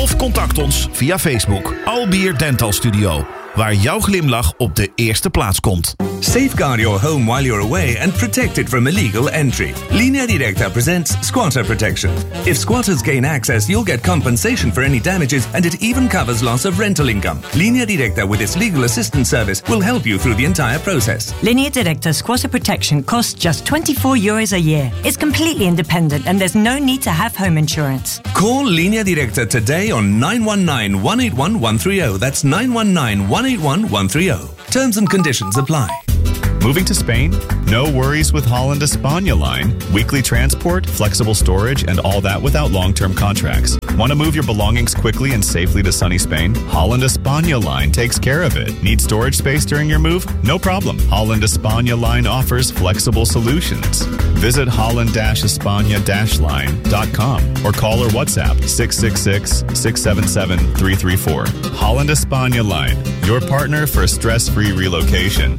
Of contact ons via Facebook. Albier Dental Studio. Waar jouw glimlach op de eerste plaats komt. Safeguard your home while you're away and protect it from illegal entry. Linea Directa presents Squatter Protection. If squatters gain access, you'll get compensation for any damages, and it even covers loss of rental income. Linea Directa, with its legal assistance service, will help you through the entire process. Linea Directa Squatter Protection costs just €24 a year. It's completely independent and there's no need to have home insurance. Call Linea Directa today on 919-181-130. That's 919-181-130. Terms and conditions apply. Moving to Spain? No worries with Holland España line. Weekly transport, flexible storage, and all that without long-term contracts. Want to move your belongings quickly and safely to sunny Spain? Holland España line takes care of it. Need storage space during your move? No problem. Holland España line offers flexible solutions. Visit holland-españa-line.com or call or WhatsApp 666-677-334. Holland España line, your partner for stress-free relocation.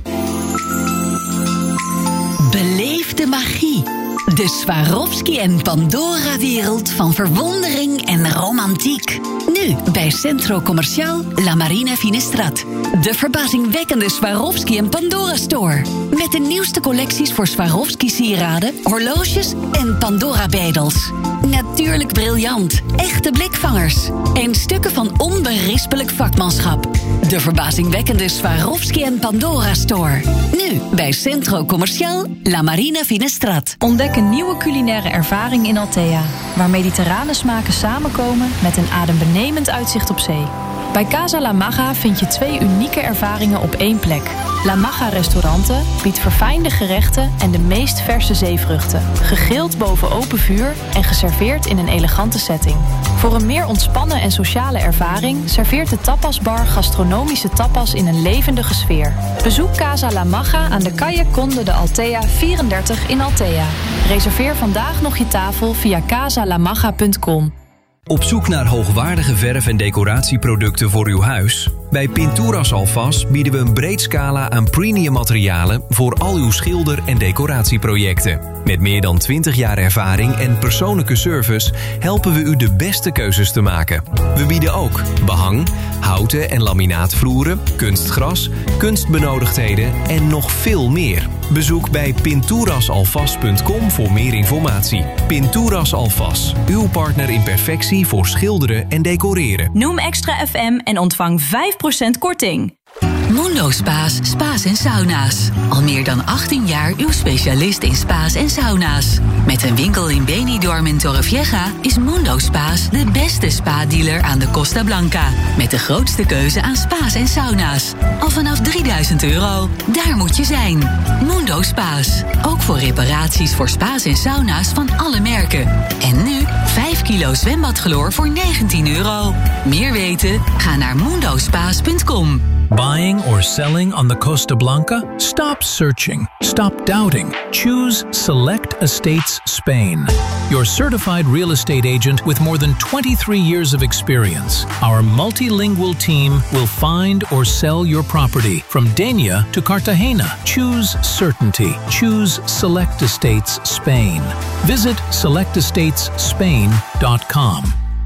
Beleef de magie. De Swarovski en Pandora-wereld van verwondering en romantiek. Nu bij Centro Comercial La Marina Finestrat. De verbazingwekkende Swarovski en Pandora-store. Met de nieuwste collecties voor Swarovski-sieraden, horloges en Pandora-bedels. Natuurlijk briljant. Echte blikvangers. En stukken van onberispelijk vakmanschap. De verbazingwekkende Swarovski en Pandora-store. Nu bij Centro Comercial La Marina Finestrat. Ontdek een nieuwe culinaire ervaring in Althea. Waar mediterrane smaken samenkomen met een adembenemend uitzicht op zee. Bij Casa La Maga vind je 2 unieke ervaringen op één plek. La Maga Restauranten biedt verfijnde gerechten en de meest verse zeevruchten. Gegrild boven open vuur en geserveerd in een elegante setting. Voor een meer ontspannen en sociale ervaring serveert de tapasbar gastronomische tapas in een levendige sfeer. Bezoek Casa La Maga aan de Calle Conde de Althea 34 in Althea. Reserveer vandaag nog je tafel via casalamaga.com. Op zoek naar hoogwaardige verf- en decoratieproducten voor uw huis? Bij Pinturas Alfas bieden we een breed scala aan premium materialen voor al uw schilder- en decoratieprojecten. Met meer dan 20 jaar ervaring en persoonlijke service helpen we u de beste keuzes te maken. We bieden ook behang, houten en laminaatvloeren, kunstgras, kunstbenodigdheden en nog veel meer. Bezoek bij pinturasalfas.com voor meer informatie. Pinturas Alfas, uw partner in perfectie voor schilderen en decoreren. Noem Extra FM en ontvang 5% korting. Mundo Spa's, spa's en sauna's. Al meer dan 18 jaar uw specialist in spa's en sauna's. Met een winkel in Benidorm en Torrevieja is Mundo Spa's de beste spa-dealer aan de Costa Blanca. Met de grootste keuze aan spa's en sauna's. Al vanaf €3000. Daar moet je zijn. Mundo Spa's. Ook voor reparaties voor spa's en sauna's van alle merken. En nu 5 kilo zwembadchloor voor €19. Meer weten? Ga naar mundospa's.com. Buying or selling on the Costa Blanca? Stop searching. Stop doubting. Choose Select Estates Spain. Your certified real estate agent with more than 23 years of experience. Our multilingual team will find or sell your property from Denia to Cartagena. Choose certainty. Choose Select Estates Spain. Visit selectestatesspain.com.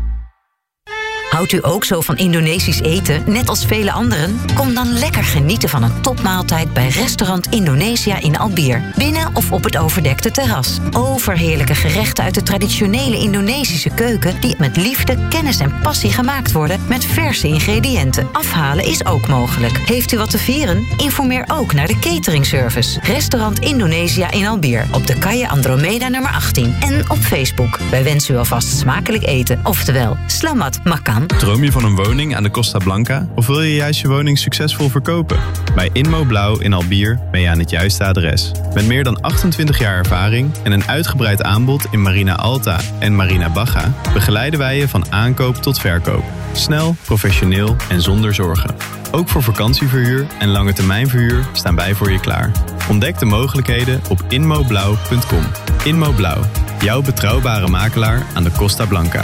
Houdt u ook zo van Indonesisch eten, net als vele anderen? Kom dan lekker genieten van een topmaaltijd bij restaurant Indonesia in Albier. Binnen of op het overdekte terras. Overheerlijke gerechten uit de traditionele Indonesische keuken die met liefde, kennis en passie gemaakt worden met verse ingrediënten. Afhalen is ook mogelijk. Heeft u wat te vieren? Informeer ook naar de cateringservice. Restaurant Indonesia in Albier op de Calle Andromeda nummer 18 en op Facebook. Wij wensen u alvast smakelijk eten, oftewel Slamat Makan. Droom je van een woning aan de Costa Blanca of wil je juist je woning succesvol verkopen? Bij Inmo Blauw in Albier ben je aan het juiste adres. Met meer dan 28 jaar ervaring en een uitgebreid aanbod in Marina Alta en Marina Baja begeleiden wij je van aankoop tot verkoop. Snel, professioneel en zonder zorgen. Ook voor vakantieverhuur en lange termijnverhuur staan wij voor je klaar. Ontdek de mogelijkheden op inmoblauw.com. Inmo Blauw, jouw betrouwbare makelaar aan de Costa Blanca.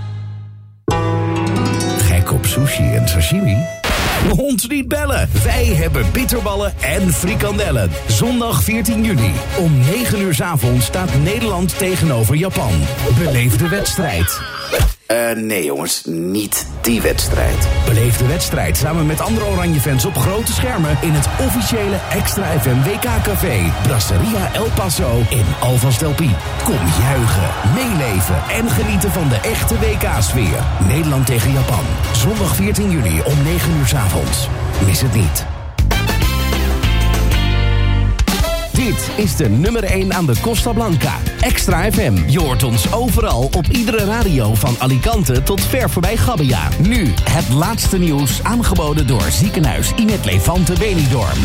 Op sushi en sashimi? Ons niet bellen. Wij hebben bitterballen en frikandellen. Zondag 14 juni. Om 9 uur 's avonds staat Nederland tegenover Japan. Beleef de wedstrijd. Nee jongens, niet die wedstrijd. Beleef de wedstrijd samen met andere Oranje-fans op grote schermen in het officiële Extra FM WK-café Brasseria El Paso in Alvas del Pi. Kom juichen, meeleven en genieten van de echte WK-sfeer. Nederland tegen Japan. Zondag 14 juli om 9 uur 's avonds. Mis het niet. Dit is de nummer 1 aan de Costa Blanca. Extra FM. Je hoort ons overal op iedere radio van Alicante tot ver voorbij Gabbia. Nu het laatste nieuws aangeboden door ziekenhuis Inet Levante Benidorm.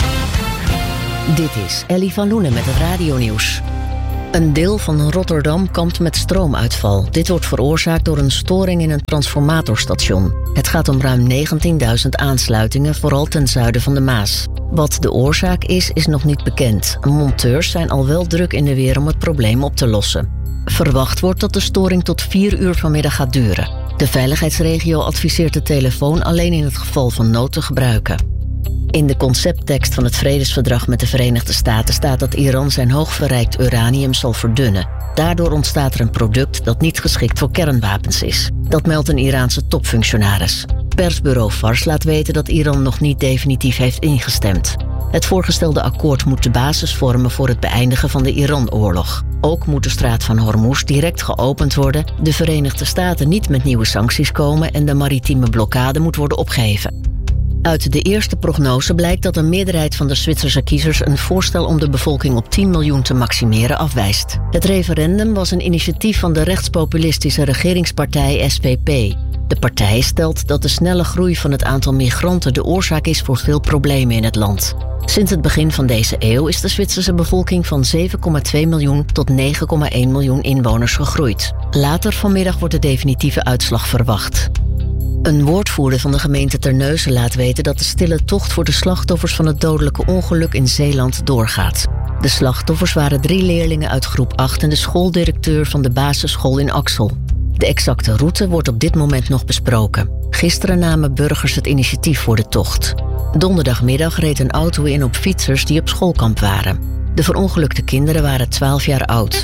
Dit is Ellie van Loenen met het radionieuws. Een deel van Rotterdam kampt met stroomuitval. Dit wordt veroorzaakt door een storing in een transformatorstation. Het gaat om ruim 19.000 aansluitingen, vooral ten zuiden van de Maas. Wat de oorzaak is nog niet bekend. Monteurs zijn al wel druk in de weer om het probleem op te lossen. Verwacht wordt dat de storing tot 4 uur vanmiddag gaat duren. De veiligheidsregio adviseert de telefoon alleen in het geval van nood te gebruiken. In de concepttekst van het vredesverdrag met de Verenigde Staten staat dat Iran zijn hoogverrijkt uranium zal verdunnen. Daardoor ontstaat er een product dat niet geschikt voor kernwapens is. Dat meldt een Iraanse topfunctionaris. Persbureau Fars laat weten dat Iran nog niet definitief heeft ingestemd. Het voorgestelde akkoord moet de basis vormen voor het beëindigen van de Iran-oorlog. Ook moet de straat van Hormuz direct geopend worden, de Verenigde Staten niet met nieuwe sancties komen en de maritieme blokkade moet worden opgeheven. Uit de eerste prognose blijkt dat een meerderheid van de Zwitserse kiezers een voorstel om de bevolking op 10 miljoen te maximeren afwijst. Het referendum was een initiatief van de rechtspopulistische regeringspartij SVP. De partij stelt dat de snelle groei van het aantal migranten de oorzaak is voor veel problemen in het land. Sinds het begin van deze eeuw is de Zwitserse bevolking van 7,2 miljoen tot 9,1 miljoen inwoners gegroeid. Later vanmiddag wordt de definitieve uitslag verwacht. Een woordvoerder van de gemeente Terneuzen laat weten dat de stille tocht voor de slachtoffers van het dodelijke ongeluk in Zeeland doorgaat. De slachtoffers waren 3 leerlingen uit groep 8 en de schooldirecteur van de basisschool in Axel. De exacte route wordt op dit moment nog besproken. Gisteren namen burgers het initiatief voor de tocht. Donderdagmiddag reed een auto in op fietsers die op schoolkamp waren. De verongelukte kinderen waren 12 jaar oud.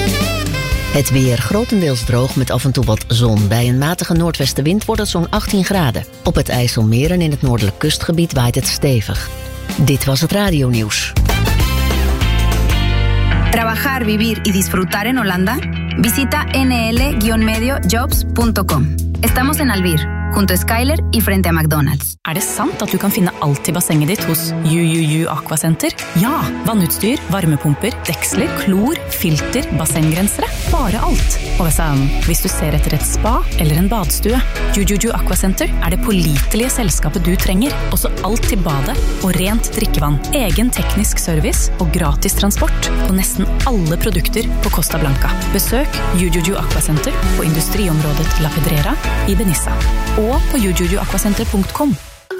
Het weer grotendeels droog met af en toe wat zon. Bij een matige noordwestenwind wordt het zo'n 18 graden. Op het IJsselmeer en in het noordelijk kustgebied waait het stevig. Dit was het radionieuws. Trabajar, vivir y disfrutar en Holanda? Visita nl-mediojobs.com. Estamos en Albir, junto a Skyler y frente a McDonald's. Er det sant at du kan finne alt i bassenget ditt hos UUU Aquacenter? Ja, vannutstyr, varmepumper, deksler, klor, filter, bassenggrensere. Bare alt. Og hvis du ser etter et spa eller en badstue, UUU Aquacenter er det pålitelige selskapet du trenger. Også alt til badet og rent drikkevann. Egen teknisk service og gratis transport på nesten alle produkter på Costa Blanca. Besøk UUU Aquacenter på industriområdet La Pedrera i Benissa. Og på ujujuaquacenter.com.